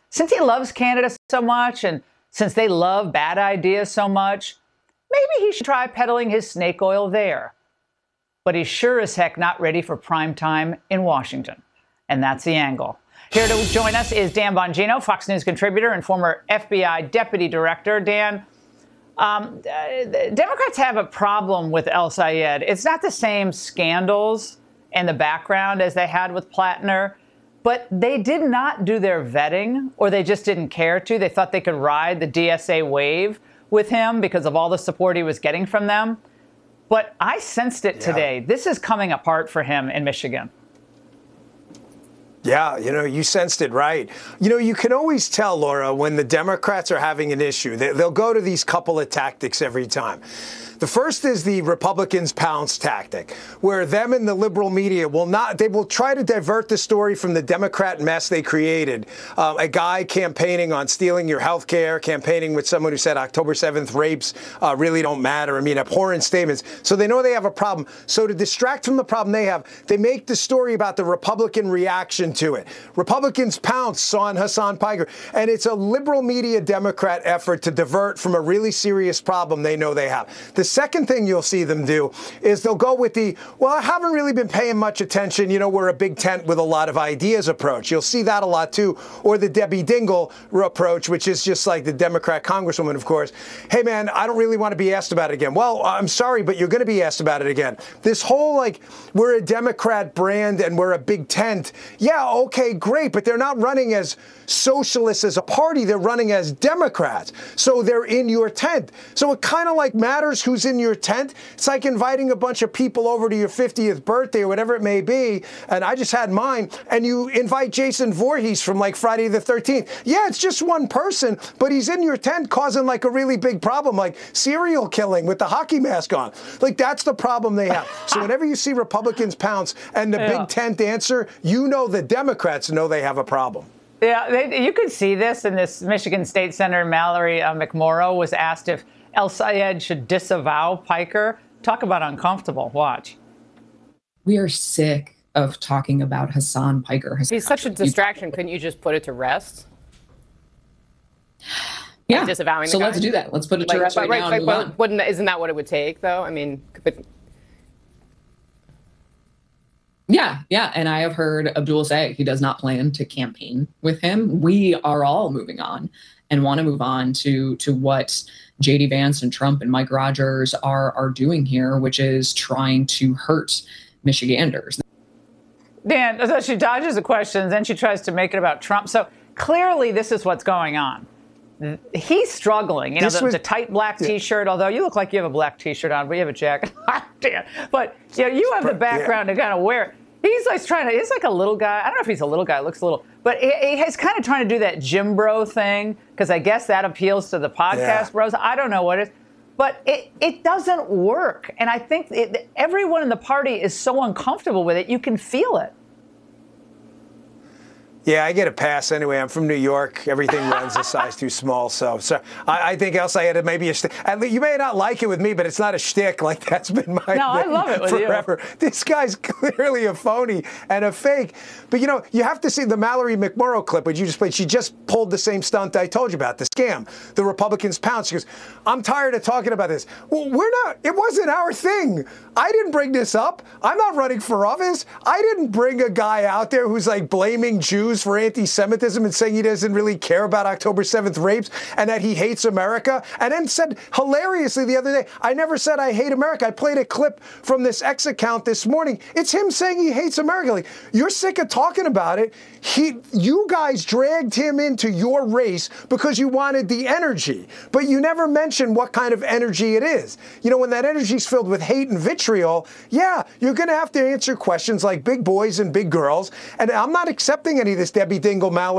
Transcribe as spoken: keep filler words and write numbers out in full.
Since he loves Canada so much, and since they love bad ideas so much, maybe he should try peddling his snake oil there. But he's sure as heck not ready for prime time in Washington. And that's the angle. Here to join us is Dan Bongino, Fox News contributor and former F B I deputy director. Dan, um, uh, Democrats have a problem with El-Sayed. It's not the same scandals in the background as they had with Plattner, but they did not do their vetting, or they just didn't care to. They thought they could ride the D S A wave with him because of all the support he was getting from them. But I sensed it today. Yeah. This is coming apart for him in Michigan. Yeah, you know, you sensed it right. You know, you can always tell, Laura, when the Democrats are having an issue. They, they'll go to these couple of tactics every time. The first is the Republicans pounce tactic, where them and the liberal media will not, they will try to divert the story from the Democrat mess they created. Uh, a guy campaigning on stealing your health care, campaigning with someone who said October seventh rapes uh, really don't matter. I mean, abhorrent statements. So they know they have a problem. So to distract from the problem they have, they make the story about the Republican reaction to it. Republicans pounce on Hasan Piker. And it's a liberal media Democrat effort to divert from a really serious problem they know they have. The second thing you'll see them do is they'll go with the, well, I haven't really been paying much attention. You know, we're a big tent with a lot of ideas approach. You'll see that a lot, too. Or the Debbie Dingell approach, which is just like the Democrat congresswoman, of course. Hey, man, I don't really want to be asked about it again. Well, I'm sorry, but you're going to be asked about it again. This whole, like, we're a Democrat brand and we're a big tent. Yeah, okay, great. But they're not running as socialists as a party. They're running as Democrats. So they're in your tent. So it kind of like matters who's in your tent. It's like inviting a bunch of people over to your fiftieth birthday or whatever it may be. And I just had mine. And you invite Jason Voorhees from like Friday the thirteenth. Yeah, it's just one person, but he's in your tent causing like a really big problem, like serial killing with the hockey mask on. Like that's the problem they have. So whenever you see Republicans pounce and the yeah. big tent answer, you know the Democrats know they have a problem. Yeah, they, you could see this in this Michigan State Senator Mallory uh, McMorrow was asked if El-Sayed should disavow Piker. Talk about uncomfortable. Watch. We are sick of talking about Hasan Piker. Hasan He's such a distraction. Couldn't you just put it to rest? Yeah. Like disavowing so the let's guy? do that. Let's put it to like, rest right, right now. Like, and well, move on. wouldn't, isn't that what it would take, though? I mean, but Yeah, yeah. And I have heard Abdul say he does not plan to campaign with him. We are all moving on and want to move on to to what J D Vance and Trump and Mike Rogers are are doing here, which is trying to hurt Michiganders. Dan, so she dodges the questions, then she tries to make it about Trump. So clearly this is what's going on. He's struggling. You know, the, was, the tight black T-shirt, yeah. although you look like you have a black T-shirt on, but you have a jacket. Dan. But you know, you have the background yeah. to kind of wear it. He's like trying to, he's like a little guy. I don't know if he's a little guy, looks a little, but he, he's kind of trying to do that Jim Bro thing, because I guess that appeals to the podcast yeah. bros. I don't know what it is, but it, it doesn't work. And I think it, everyone in the party is so uncomfortable with it, you can feel it. Yeah, I get a pass anyway. I'm from New York. Everything runs a size too small. So, so I, I think El-Sayed had maybe a shtick. You may not like it with me, but it's not a shtick. Like that's been my no, I love it with forever. You. This guy's clearly a phony and a fake. But you know, you have to see the Mallory McMorrow clip, which you just played. She just pulled the same stunt I told you about, the scam. The Republicans pounce. She goes, "I'm tired of talking about this." Well, we're not. It wasn't our thing. I didn't bring this up. I'm not running for office. I didn't bring a guy out there who's like blaming Jews for anti-Semitism and saying he doesn't really care about October seventh rapes and that he hates America. And then said hilariously the other day, I never said I hate America. I played a clip from this X account this morning. It's him saying he hates America. Like, you're sick of talking about it. He, you guys dragged him into your race because you wanted the energy, but you never mentioned what kind of energy it is. You know, when that energy is filled with hate and vitriol, yeah, you're going to have to answer questions like big boys and big girls. And I'm not accepting any of this Debbie Dingell, Mallory